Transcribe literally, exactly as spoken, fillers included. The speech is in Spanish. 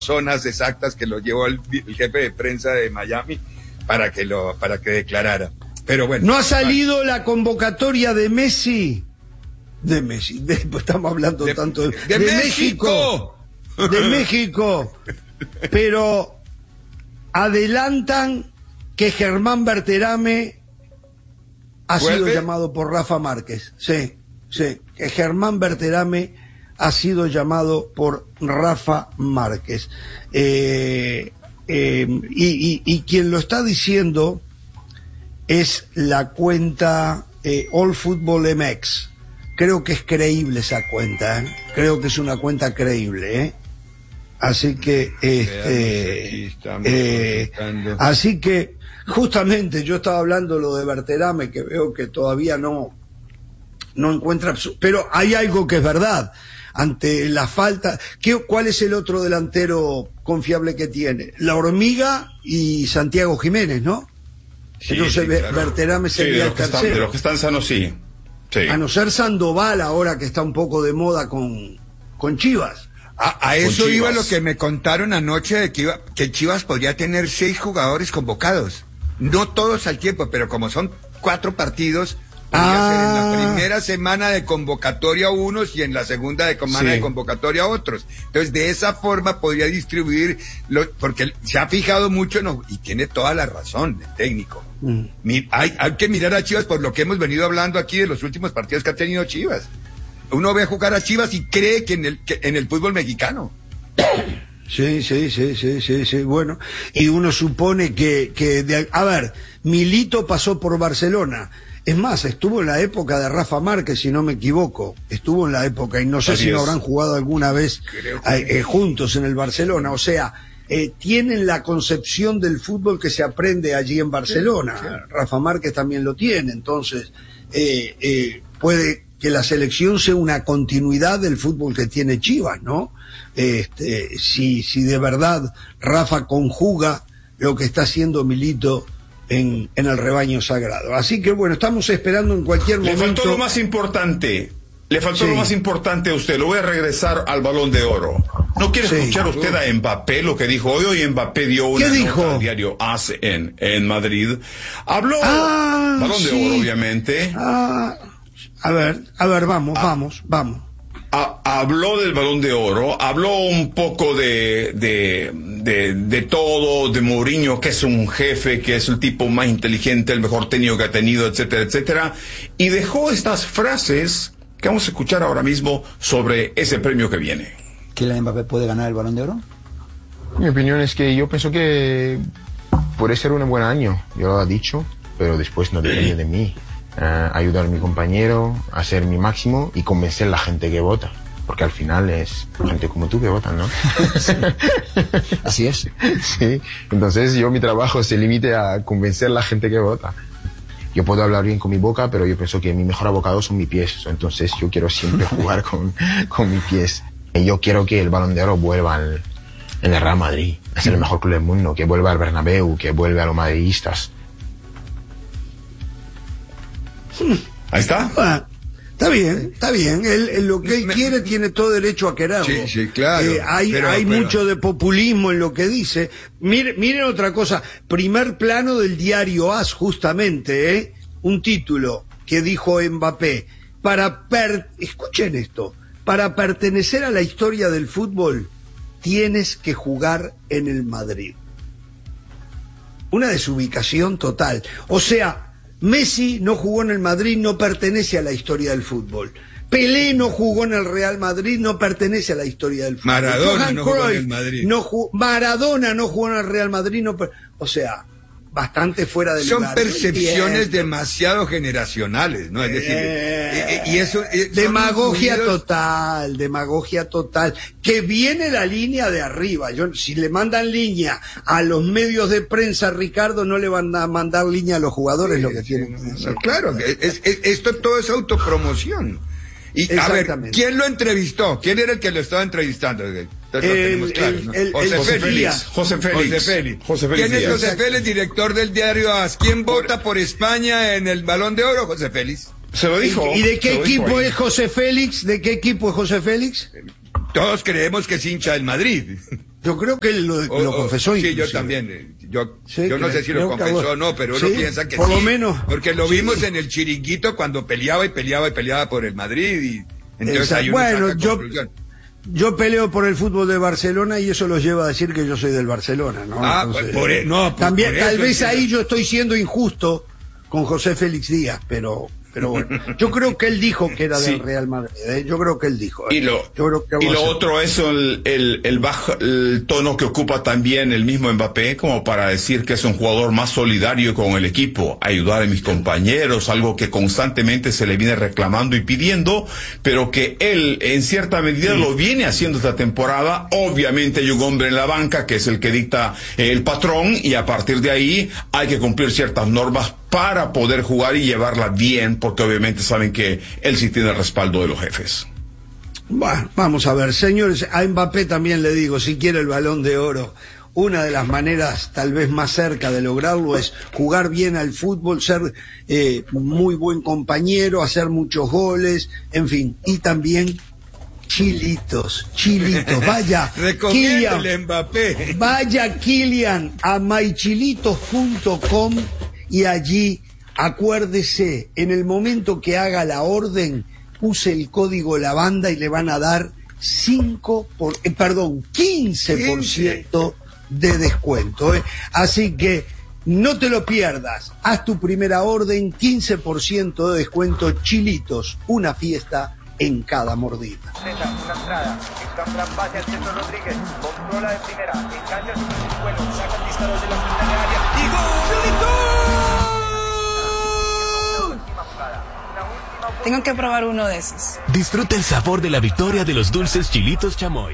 zonas exactas que lo llevó el, el jefe de prensa de Miami para que lo para que declarara. Pero bueno. ¿No ha salido vale. la convocatoria de Messi? De Messi, de, pues estamos hablando de, tanto de, de, de México. México. De México. Pero adelantan que Germán Berterame ha ¿Vuelve? sido llamado por Rafa Márquez. Sí, sí, que Germán Berterame ha sido llamado por Rafa Márquez. Eh, eh, y, y, y quien lo está diciendo es la cuenta eh, All Football M X. Creo que es creíble esa cuenta, ¿eh? Creo que es una cuenta creíble, ¿eh? Así que, este, eh, así que, justamente yo estaba hablando lo de Berterame, que veo que todavía no, no encuentra, pero hay algo que es verdad. Ante la falta, ¿qué, ¿cuál es el otro delantero confiable que tiene? La Hormiga y Santiago Jiménez, ¿no? Sí, Entonces, sí, claro. Berterame sería sí, de el los que tercero. están, de los que están sanos, sí. sí. A no ser Sandoval, ahora que está un poco de moda con, con Chivas. A, a eso iba lo que me contaron anoche, de que, iba, que Chivas podría tener seis jugadores convocados. No todos al tiempo, pero como son cuatro partidos, podría ah. ser en la primera semana de convocatoria a unos y en la segunda de semana sí. de convocatoria a otros. Entonces, de esa forma podría distribuir, lo, porque se ha fijado mucho, en, y tiene toda la razón el técnico. Mm. Mi, hay, hay que mirar a Chivas por lo que hemos venido hablando aquí de los últimos partidos que ha tenido Chivas. Uno ve a jugar a Chivas y cree que en el, que en el fútbol mexicano. Sí, sí, sí, sí, sí, sí, bueno. Y uno supone que, que de, a ver, Milito pasó por Barcelona. Es más, estuvo en la época de Rafa Márquez, si no me equivoco. Estuvo en la época, y no sé Así si no habrán jugado alguna vez eh, eh, juntos en el Barcelona. O sea, eh, tienen la concepción del fútbol que se aprende allí en Barcelona. Sí, sí. Rafa Márquez también lo tiene, entonces eh, eh, puede que la selección sea una continuidad del fútbol que tiene Chivas, ¿no? Este, si, si de verdad Rafa conjuga lo que está haciendo Milito en, en el rebaño sagrado. Así que bueno, estamos esperando en cualquier momento. Le faltó lo más importante, le faltó sí. lo más importante a usted, lo voy a regresar al Balón de Oro. ¿No quiere sí. escuchar usted a Mbappé lo que dijo hoy? Hoy Mbappé dio una ¿Qué dijo? nota al diario A C en, en Madrid. Habló, ah, Balón sí. de Oro obviamente. Ah. A ver, a ver, vamos, ah, vamos, vamos. A, habló del Balón de Oro, habló un poco de, de, de, de todo, de Mourinho, que es un jefe, que es el tipo más inteligente, el mejor técnico que ha tenido, etcétera, etcétera, y dejó estas frases que vamos a escuchar ahora mismo sobre ese premio que viene. ¿Kylian Mbappé puede ganar el Balón de Oro? Mi opinión es que yo pienso que puede ser un buen año, yo lo he dicho, pero después no depende de mí. Uh, ayudar a mi compañero, hacer mi máximo y convencer a la gente que vota, porque al final es gente como tú que votan, ¿no? Sí. Así es. Sí, entonces yo mi trabajo se limite a convencer a la gente que vota. Yo puedo hablar bien con mi boca, pero yo pienso que mi mejor abogado son mis pies, entonces yo quiero siempre jugar con, con mis pies. Y yo quiero que el Balón de Oro vuelva al, en el Real Madrid, es el mejor club del mundo, que vuelva al Bernabéu, que vuelva a los madridistas. Ahí está. Ah, está bien, está bien. Él, él lo que él me, quiere tiene todo derecho a quererlo. Sí, sí, claro. Eh, hay pero, hay pero... mucho de populismo en lo que dice. Miren, miren otra cosa. Primer plano del diario A S, justamente, ¿eh? Un título que dijo Mbappé. Para per... Escuchen esto. Para pertenecer a la historia del fútbol, tienes que jugar en el Madrid. Una desubicación total. O sea, Messi no jugó en el Madrid, no pertenece a la historia del fútbol. Pelé no jugó en el Real Madrid, no pertenece a la historia del fútbol. Maradona Johan no Cruyff, jugó en el Madrid. No jugó, Maradona no jugó en el Real Madrid, no, o sea, bastante fuera del Son lugar. percepciones no demasiado generacionales, ¿no? Es decir, eh, eh, y eso eh, demagogia unidos... total, demagogia total. Que viene la línea de arriba. Yo, si le mandan línea a los medios de prensa, Ricardo, no le van a mandar línea a los jugadores, sí, lo que tienen. Sí, no, claro, es, es, esto todo es autopromoción. Y a ver, ¿quién lo entrevistó? ¿Quién era el que lo estaba entrevistando? El, claro, ¿no? el, José, el, Félix. José Félix. José Félix. José Félix. ¿Quién Díaz. es José Félix, director del diario A S? ¿Quién por... vota por España en el Balón de Oro? José Félix. Se lo dijo. ¿Y de qué equipo es José Félix? ¿De qué equipo es José Félix? Todos creemos que es hincha del Madrid. Yo creo que él lo, O- lo o- confesó. Sí, inclusive. yo también. Yo, Sí, yo no creo- sé si lo creo que confesó algo- o no, pero uno sí, piensa que por sí. lo menos. Porque lo Sí. vimos en el chiringuito cuando peleaba y peleaba y peleaba por el Madrid. Y entonces Exacto. ahí uno Bueno, saca yo- conclusión. Yo peleo por el fútbol de Barcelona y eso los lleva a decir que yo soy del Barcelona, ¿no? Ah, pues, por e- no, pues, también, por tal eso vez es que- ahí yo estoy siendo injusto con José Félix Díaz, pero, pero bueno, yo creo que él dijo que era Sí. del Real Madrid, ¿eh? Yo creo que él dijo. ¿eh? Y lo, yo creo que y va a lo ser. otro es el, el, el bajo, el tono que ocupa también el mismo Mbappé, como para decir que es un jugador más solidario con el equipo, ayudar a mis compañeros, algo que constantemente se le viene reclamando y pidiendo, pero que él en cierta medida lo viene haciendo esta temporada. Obviamente hay un hombre en la banca que es el que dicta el patrón, y a partir de ahí hay que cumplir ciertas normas para poder jugar y llevarla bien, porque obviamente saben que él sí tiene el respaldo de los jefes. Bueno, vamos a ver, señores, a Mbappé también le digo, si quiere el Balón de Oro, una de las maneras tal vez más cerca de lograrlo es jugar bien al fútbol, ser eh, muy buen compañero, hacer muchos goles, en fin, y también chilitos, chilitos, vaya, Recomiéndele Kylian, Mbappé. vaya Kylian a mychilitos punto com y allí acuérdese, en el momento que haga la orden, use el código lavanda y le van a dar cinco por, eh, perdón, quince por ciento de descuento. ¿eh? Así que no te lo pierdas, haz tu primera orden, quince por ciento de descuento, chilitos, una fiesta en cada mordida. Una entrada, está un gran pase al centro Rodríguez, controla de primera, engancha su vuelo, saca el disparo de la punta de área y gol. Tengo que probar uno de esos. Disfruta el sabor de la victoria de los dulces Chilitos Chamoy.